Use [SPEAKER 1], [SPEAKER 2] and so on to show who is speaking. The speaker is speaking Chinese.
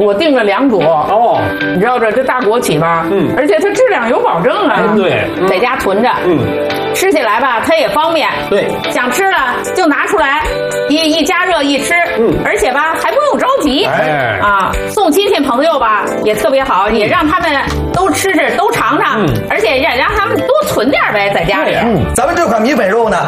[SPEAKER 1] 我订了2果。哦，你知道这大国企吧？而且它质量有保证啊。
[SPEAKER 2] 对，
[SPEAKER 1] 在家囤着。吃起来吧，它也方便。
[SPEAKER 2] 对，
[SPEAKER 1] 想吃了就拿出来，一加热一吃。而且吧还不用着急。送亲戚朋友吧也特别好，也让他们都吃吃都尝尝。而且也让他们多存点呗，在家里。
[SPEAKER 3] 咱们这款米粉肉呢，